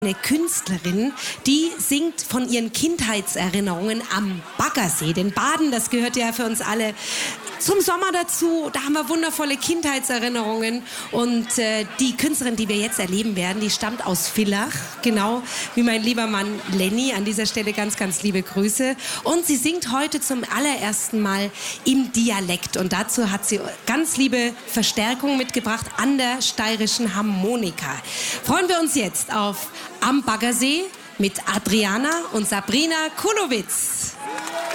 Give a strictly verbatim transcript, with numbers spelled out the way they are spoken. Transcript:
Eine Künstlerin, die singt von ihren Kindheitserinnerungen am Baggersee. Denn Baden, das gehört ja für uns alle zum Sommer dazu. Da haben wir wundervolle Kindheitserinnerungen. Und äh, die Künstlerin, die wir jetzt erleben werden, die stammt aus Villach. Genau wie mein lieber Mann Lenny. An dieser Stelle ganz, ganz liebe Grüße. Und sie singt heute zum allerersten Mal im Dialekt. Und dazu hat sie ganz liebe Verstärkung mitgebracht an der steirischen Harmonika. Freuen wir uns jetzt auf Am Baggersee mit Adriana und Sabrina Kulowitz.